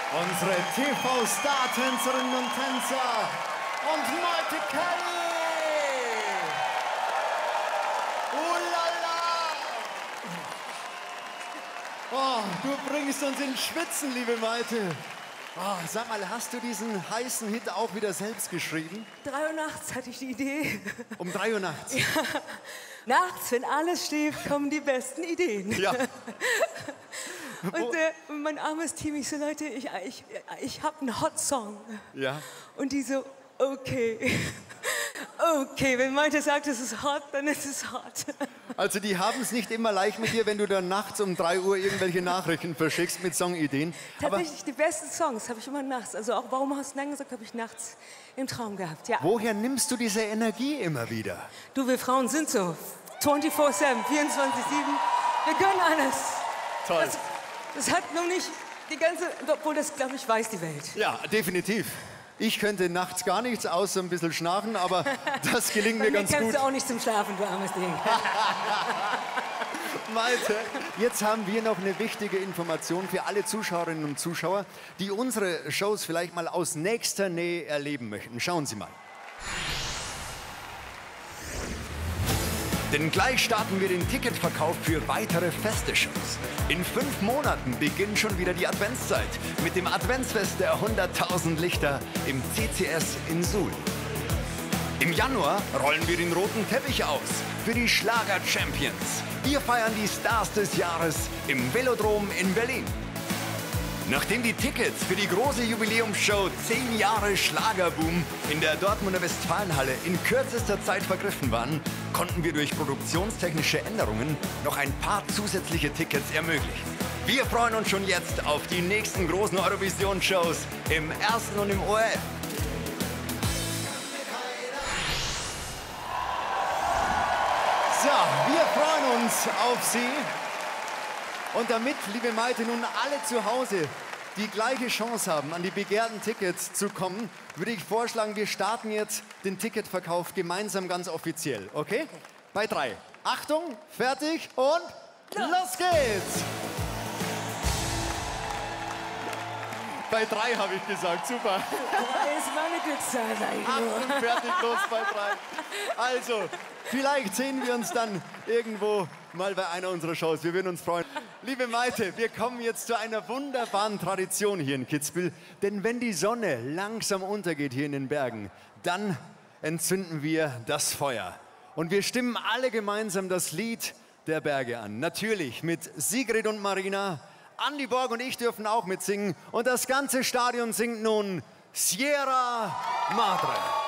Unsere TV-Star-Tänzerinnen und Tänzer und Malte Kelly. Oh, du bringst uns in Schwitzen, liebe Malte. Oh, sag mal, hast du diesen heißen Hit auch wieder selbst geschrieben? 3 Uhr nachts hatte ich die Idee. Um 3 Uhr nachts? Ja. Nachts, wenn alles schläft, kommen die besten Ideen. Ja. Und mein armes Team, ich so, Leute, ich habe einen Hot-Song. Ja. Und die so, okay. Okay, wenn Malte sagt, es ist hot, dann ist es hot. Also die haben es nicht immer leicht mit dir, wenn du dann nachts um 3 Uhr irgendwelche Nachrichten verschickst mit Songideen. Tatsächlich, die besten Songs habe ich immer nachts. Also auch Warum hast du Nein gesagt, habe ich nachts im Traum gehabt. Ja. Woher nimmst du diese Energie immer wieder? Du, wir Frauen sind so. 24/7, 24/7. Wir können alles. Toll. Das hat noch nicht die ganze, obwohl das, glaube ich, weiß die Welt. Ja, definitiv. Ich könnte nachts gar nichts, außer ein bisschen schnarchen, aber das gelingt mir ganz gut. Kannst du auch nicht zum Schlafen, du armes Ding. Malte, jetzt haben wir noch eine wichtige Information für alle Zuschauerinnen und Zuschauer, die unsere Shows vielleicht mal aus nächster Nähe erleben möchten. Schauen Sie mal. Denn gleich starten wir den Ticketverkauf für weitere Feste-Shows. In 5 Monaten beginnt schon wieder die Adventszeit mit dem Adventsfest der 100.000 Lichter im CCS in Suhl. Im Januar rollen wir den roten Teppich aus für die Schlager-Champions. Wir feiern die Stars des Jahres im Velodrom in Berlin. Nachdem die Tickets für die große Jubiläumsshow 10 Jahre Schlagerboom in der Dortmunder Westfalenhalle in kürzester Zeit vergriffen waren, konnten wir durch produktionstechnische Änderungen noch ein paar zusätzliche Tickets ermöglichen. Wir freuen uns schon jetzt auf die nächsten großen Eurovision-Shows im 1. und im ORF. So, wir freuen uns auf Sie. Und damit, liebe Maite, nun alle zu Hause die gleiche Chance haben, an die begehrten Tickets zu kommen, würde ich vorschlagen, wir starten jetzt den Ticketverkauf gemeinsam ganz offiziell, okay? Bei 3. Achtung, fertig und los geht's! Bei 3 habe ich gesagt, super. 3 ist meine Glückszahl eigentlich. Achtung, fertig, los bei 3. Also, vielleicht sehen wir uns dann irgendwo mal bei einer unserer Shows. Wir würden uns freuen. Liebe Maite, wir kommen jetzt zu einer wunderbaren Tradition hier in Kitzbühel. Denn wenn die Sonne langsam untergeht hier in den Bergen, dann entzünden wir das Feuer. Und wir stimmen alle gemeinsam das Lied der Berge an. Natürlich mit Sigrid und Marina. Andi Borg und ich dürfen auch mitsingen. Und das ganze Stadion singt nun Sierra Madre.